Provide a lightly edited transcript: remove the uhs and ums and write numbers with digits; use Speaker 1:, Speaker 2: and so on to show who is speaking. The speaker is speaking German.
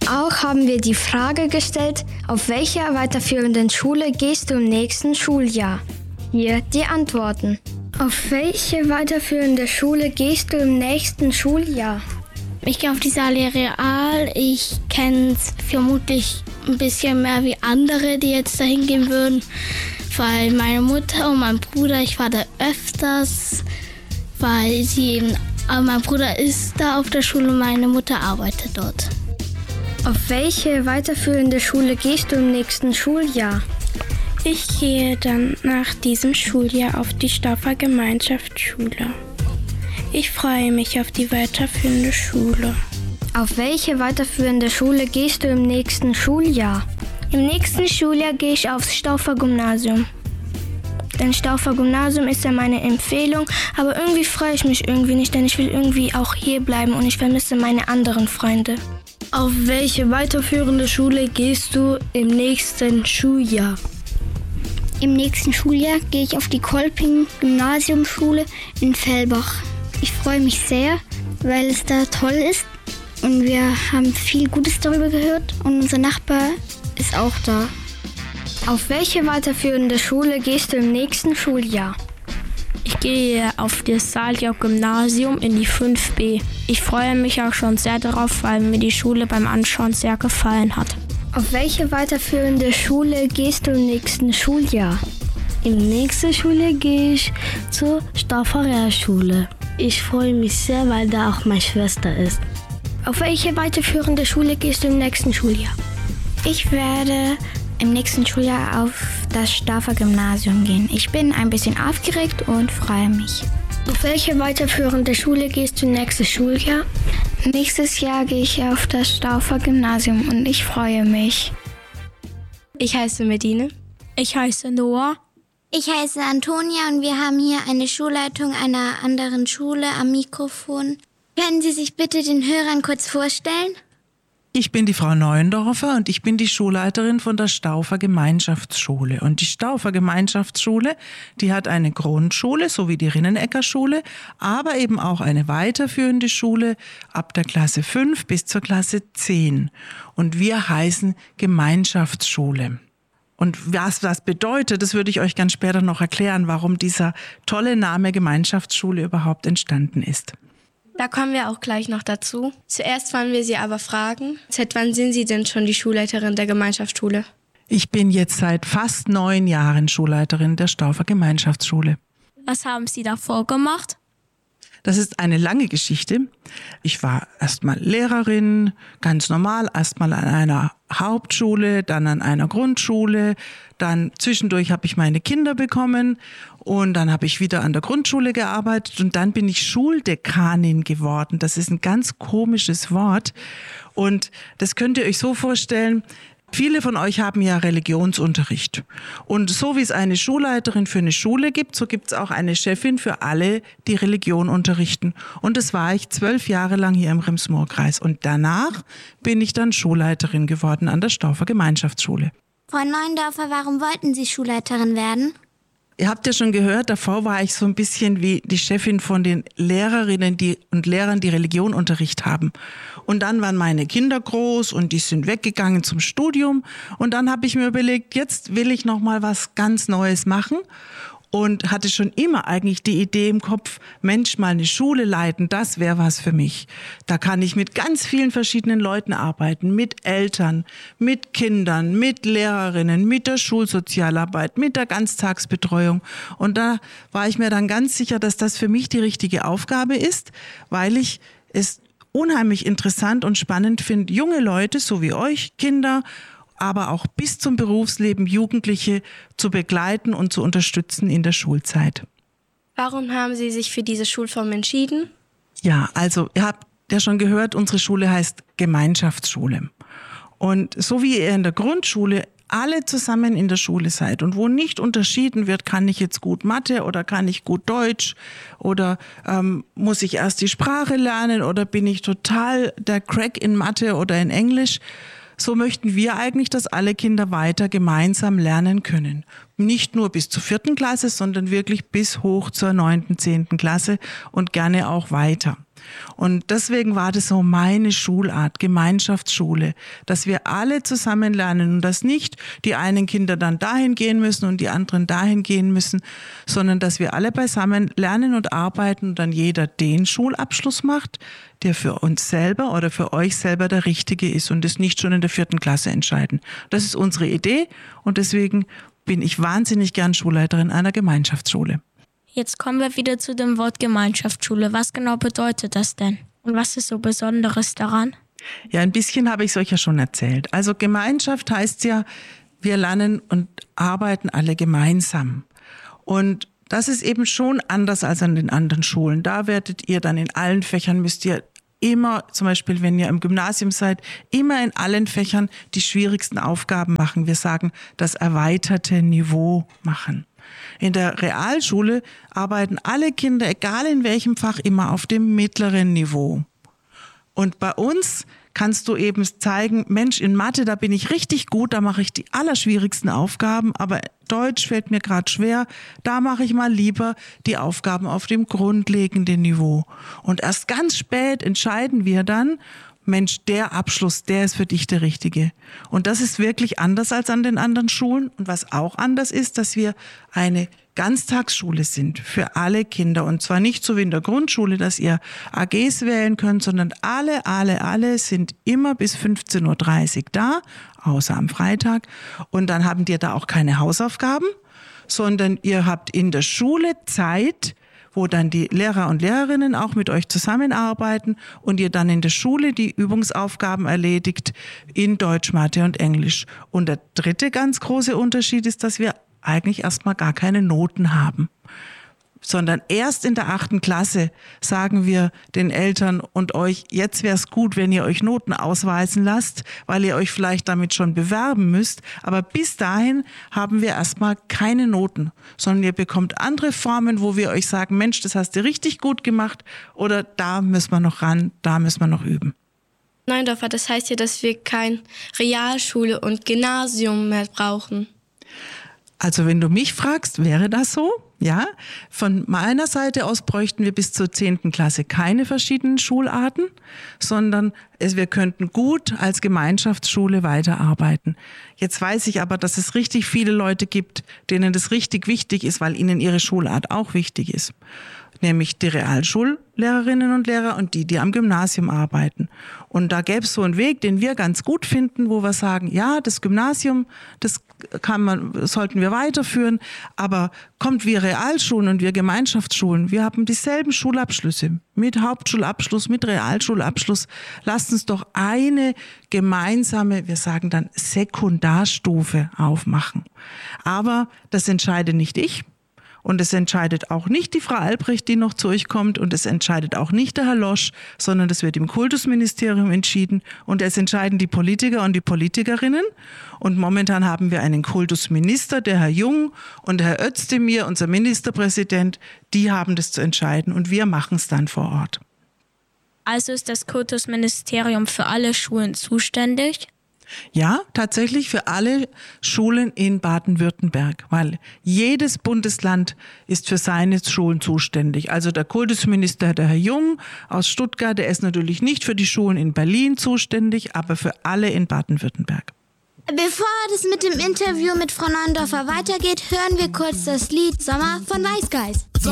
Speaker 1: Auch haben wir die Frage gestellt, auf welcher weiterführenden Schule gehst du im nächsten Schuljahr? Hier die Antworten. Auf welche weiterführende Schule gehst du im nächsten Schuljahr?
Speaker 2: Ich gehe auf die Saale Real. Ich kenne es vermutlich ein bisschen mehr wie andere, die jetzt dahin gehen würden. Weil meine Mutter und mein Bruder, ich war da öfters, weil mein Bruder ist da auf der Schule und meine Mutter arbeitet dort.
Speaker 1: Auf welche weiterführende Schule gehst du im nächsten Schuljahr?
Speaker 3: Ich gehe dann nach diesem Schuljahr auf die Stauffer Gemeinschaftsschule. Ich freue mich auf die weiterführende Schule.
Speaker 1: Auf welche weiterführende Schule gehst du im nächsten Schuljahr?
Speaker 4: Im nächsten Schuljahr gehe ich aufs Stauffer Gymnasium. Denn Stauffer Gymnasium ist ja meine Empfehlung, aber irgendwie freue ich mich irgendwie nicht, denn ich will irgendwie auch hier bleiben und ich vermisse meine anderen Freunde.
Speaker 1: Auf welche weiterführende Schule gehst du im nächsten Schuljahr?
Speaker 2: Im nächsten Schuljahr gehe ich auf die Kolping-Gymnasiumschule in Fellbach. Ich freue mich sehr, weil es da toll ist und wir haben viel Gutes darüber gehört und unser Nachbar ist auch da.
Speaker 1: Auf welche weiterführende Schule gehst du im nächsten Schuljahr?
Speaker 5: Ich gehe auf das Saaljau-Gymnasium in die 5b. Ich freue mich auch schon sehr darauf, weil mir die Schule beim Anschauen sehr gefallen hat.
Speaker 1: Auf welche weiterführende Schule gehst du im nächsten Schuljahr?
Speaker 6: Im nächsten Schuljahr gehe ich zur Stauffer Realschule. Ich freue mich sehr, weil da auch meine Schwester ist.
Speaker 4: Auf welche weiterführende Schule gehst du im nächsten Schuljahr?
Speaker 7: Ich werde im nächsten Schuljahr auf das Stauffer Gymnasium gehen. Ich bin ein bisschen aufgeregt und freue mich.
Speaker 4: Auf welche weiterführende Schule gehst du nächstes Schuljahr?
Speaker 7: Nächstes Jahr gehe ich auf das Stauffer Gymnasium und ich freue mich.
Speaker 5: Ich heiße Medine. Ich heiße Noah.
Speaker 8: Ich heiße Antonia und wir haben hier eine Schulleitung einer anderen Schule am Mikrofon. Können Sie sich bitte den Hörern kurz vorstellen?
Speaker 9: Ich bin die Frau Neuendorfer und ich bin die Schulleiterin von der Stauffer Gemeinschaftsschule. Und die Stauffer Gemeinschaftsschule, die hat eine Grundschule, so wie die Rinnenecker Schule, aber eben auch eine weiterführende Schule ab der Klasse 5 bis zur Klasse 10. Und wir heißen Gemeinschaftsschule. Und was das bedeutet, das würde ich euch ganz später noch erklären, warum dieser tolle Name Gemeinschaftsschule überhaupt entstanden ist.
Speaker 5: Da kommen wir auch gleich noch dazu. Zuerst wollen wir Sie aber fragen, seit wann sind Sie denn schon die Schulleiterin der Gemeinschaftsschule?
Speaker 9: Ich bin jetzt seit fast 9 Jahren Schulleiterin der Stauffer Gemeinschaftsschule.
Speaker 5: Was haben Sie davor gemacht?
Speaker 9: Das ist eine lange Geschichte. Ich war erstmal Lehrerin, ganz normal, erstmal an einer Hauptschule, dann an einer Grundschule, dann zwischendurch habe ich meine Kinder bekommen und dann habe ich wieder an der Grundschule gearbeitet und dann bin ich Schuldekanin geworden. Das ist ein ganz komisches Wort und das könnt ihr euch so vorstellen. Viele von euch haben ja Religionsunterricht. Und so wie es eine Schulleiterin für eine Schule gibt, so gibt es auch eine Chefin für alle, die Religion unterrichten. Und das war ich 12 Jahre lang hier im Rems-Murr-Kreis. Und danach bin ich dann Schulleiterin geworden an der Stauffer Gemeinschaftsschule.
Speaker 8: Frau Neuendorfer, warum wollten Sie Schulleiterin werden?
Speaker 9: Ihr habt ja schon gehört, davor war ich so ein bisschen wie die Chefin von den Lehrerinnen und Lehrern, die Religionunterricht haben. Und dann waren meine Kinder groß und die sind weggegangen zum Studium. Und dann habe ich mir überlegt, jetzt will ich noch mal was ganz Neues machen. Und hatte schon immer eigentlich die Idee im Kopf, Mensch, mal eine Schule leiten, das wäre was für mich. Da kann ich mit ganz vielen verschiedenen Leuten arbeiten, mit Eltern, mit Kindern, mit Lehrerinnen, mit der Schulsozialarbeit, mit der Ganztagsbetreuung. Und da war ich mir dann ganz sicher, dass das für mich die richtige Aufgabe ist, weil ich es unheimlich interessant und spannend finde, junge Leute, so wie euch, Kinder, aber auch bis zum Berufsleben Jugendliche zu begleiten und zu unterstützen in der Schulzeit.
Speaker 5: Warum haben Sie sich für diese Schulform entschieden?
Speaker 9: Ja, also ihr habt ja schon gehört, unsere Schule heißt Gemeinschaftsschule. Und so wie ihr in der Grundschule alle zusammen in der Schule seid und wo nicht unterschieden wird, kann ich jetzt gut Mathe oder kann ich gut Deutsch oder muss ich erst die Sprache lernen oder bin ich total der Crack in Mathe oder in Englisch, so möchten wir eigentlich, dass alle Kinder weiter gemeinsam lernen können. Nicht nur bis zur 4. Klasse, sondern wirklich bis hoch zur 9., 10. Klasse und gerne auch weiter. Und deswegen war das so meine Schulart, Gemeinschaftsschule, dass wir alle zusammen lernen und dass nicht die einen Kinder dann dahin gehen müssen und die anderen dahin gehen müssen, sondern dass wir alle beisammen lernen und arbeiten und dann jeder den Schulabschluss macht, der für uns selber oder für euch selber der richtige ist und das nicht schon in der 4. Klasse entscheiden. Das ist unsere Idee und deswegen bin ich wahnsinnig gern Schulleiterin einer Gemeinschaftsschule.
Speaker 5: Jetzt kommen wir wieder zu dem Wort Gemeinschaftsschule. Was genau bedeutet das denn? Und was ist so Besonderes daran?
Speaker 9: Ja, ein bisschen habe ich es euch ja schon erzählt. Also Gemeinschaft heißt ja, wir lernen und arbeiten alle gemeinsam. Und das ist eben schon anders als an den anderen Schulen. Da werdet ihr dann in allen Fächern, müsst ihr immer, zum Beispiel wenn ihr im Gymnasium seid, immer in allen Fächern die schwierigsten Aufgaben machen. Wir sagen, das erweiterte Niveau machen. In der Realschule arbeiten alle Kinder, egal in welchem Fach, immer auf dem mittleren Niveau. Und bei uns kannst du eben zeigen, Mensch, in Mathe, da bin ich richtig gut, da mache ich die allerschwierigsten Aufgaben, aber Deutsch fällt mir gerade schwer, da mache ich mal lieber die Aufgaben auf dem grundlegenden Niveau. Und erst ganz spät entscheiden wir dann, Mensch, der Abschluss, der ist für dich der richtige. Und das ist wirklich anders als an den anderen Schulen. Und was auch anders ist, dass wir eine Ganztagsschule sind für alle Kinder. Und zwar nicht so wie in der Grundschule, dass ihr AGs wählen könnt, sondern alle sind immer bis 15.30 Uhr da, außer am Freitag. Und dann haben die da auch keine Hausaufgaben, sondern ihr habt in der Schule Zeit, wo dann die Lehrer und Lehrerinnen auch mit euch zusammenarbeiten und ihr dann in der Schule die Übungsaufgaben erledigt in Deutsch, Mathe und Englisch. Und der dritte ganz große Unterschied ist, dass wir eigentlich erstmal gar keine Noten haben, sondern erst in der 8. Klasse sagen wir den Eltern und euch, jetzt wäre es gut, wenn ihr euch Noten ausweisen lasst, weil ihr euch vielleicht damit schon bewerben müsst. Aber bis dahin haben wir erstmal keine Noten, sondern ihr bekommt andere Formen, wo wir euch sagen, Mensch, das hast du richtig gut gemacht oder da müssen wir noch ran, da müssen wir noch üben.
Speaker 3: Neindorfer, das heißt ja, dass wir kein Realschule und Gymnasium mehr brauchen.
Speaker 9: Also wenn du mich fragst, wäre das so? Ja, von meiner Seite aus bräuchten wir bis zur 10. Klasse keine verschiedenen Schularten, sondern wir könnten gut als Gemeinschaftsschule weiterarbeiten. Jetzt weiß ich aber, dass es richtig viele Leute gibt, denen das richtig wichtig ist, weil ihnen ihre Schulart auch wichtig ist. Nämlich die Realschullehrerinnen und Lehrer und die am Gymnasium arbeiten. Und da gäbe es so einen Weg, den wir ganz gut finden, wo wir sagen, ja, das Gymnasium, das sollten wir weiterführen, aber kommt wir Realschulen und wir Gemeinschaftsschulen, wir haben dieselben Schulabschlüsse, mit Hauptschulabschluss, mit Realschulabschluss. Lasst uns doch eine gemeinsame, wir sagen dann Sekundarstufe aufmachen. Aber das entscheide nicht ich. Und es entscheidet auch nicht die Frau Albrecht, die noch zu euch kommt. Und es entscheidet auch nicht der Herr Losch, sondern das wird im Kultusministerium entschieden. Und es entscheiden die Politiker und die Politikerinnen. Und momentan haben wir einen Kultusminister, der Herr Jung und Herr Özdemir, unser Ministerpräsident. Die haben das zu entscheiden und wir machen es dann vor Ort.
Speaker 5: Also ist das Kultusministerium für alle Schulen zuständig?
Speaker 9: Ja, tatsächlich für alle Schulen in Baden-Württemberg, weil jedes Bundesland ist für seine Schulen zuständig. Also der Kultusminister, der Herr Jung aus Stuttgart, der ist natürlich nicht für die Schulen in Berlin zuständig, aber für alle in Baden-Württemberg.
Speaker 8: Bevor das mit dem Interview mit Frau Neindorfer weitergeht, hören wir kurz das Lied Sommer von Weißgeist.